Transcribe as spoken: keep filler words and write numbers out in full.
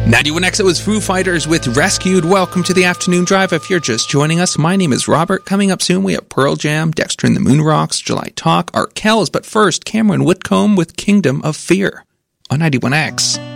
ninety-one X, it was Foo Fighters with Rescued. Welcome to the Afternoon Drive. If you're just joining us, my name is Robert. Coming up soon, we have Pearl Jam, Dexter and the Moon Rocks, July Talk, Art Kells, but first, Cameron Whitcomb with Kingdom of Fear on ninety-one X.